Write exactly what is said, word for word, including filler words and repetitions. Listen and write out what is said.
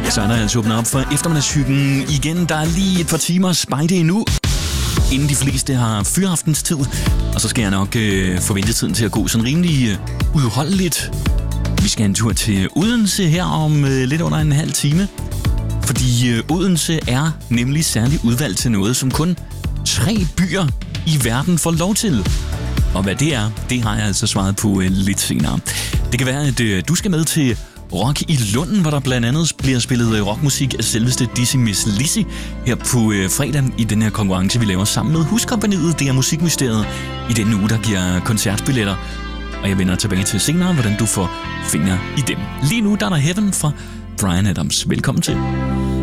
Så er der altså åbnet op for eftermiddagshyggen igen. Der er lige et par timer spejde endnu, inden de fleste har fyraftenstid. Og så skal jeg nok øh, forvente tiden til at gå sådan rimelig øh, udholdeligt. Vi skal en tur til Odense her om øh, lidt under en halv time. Fordi øh, Odense er nemlig særligt udvalgt til noget, som kun tre byer i verden får lov til. Og hvad det er, det har jeg altså svaret på øh, lidt senere. Det kan være, at øh, du skal med til Rock i Lunden, hvor der blandt andet bliver spillet rockmusik af selveste Dizzy Miss Lizzy her på øh, fredag i den her konkurrence, vi laver sammen med Huskompagniet. Det er Musikmysteriet i den uge, der giver koncertbilletter. Og jeg vender tilbage til senere, hvordan du får fingre i dem. Lige nu der er der Heaven fra Bryan Adams. Velkommen til.